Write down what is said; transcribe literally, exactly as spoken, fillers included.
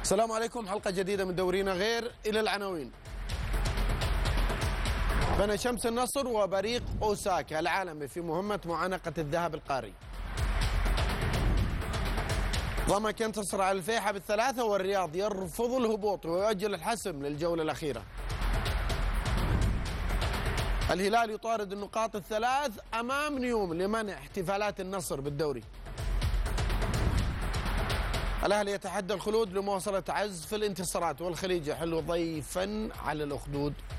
السلام عليكم. حلقة جديدة من دورينا غير. إلى العناوين. بنى شمس النصر وبريق أوساكا العالمي في مهمة معانقة الذهب القاري. ضمك ينتصر على الفيحة بالثلاثة، والرياض يرفض الهبوط ويؤجل الحسم للجولة الأخيرة. الهلال يطارد النقاط الثلاث أمام نيوم لمنع احتفالات النصر بالدوري. الأهلي يتحدى الخلود لمواصلة عزف الانتصارات، والخليج يحل ضيفا على الأخدود.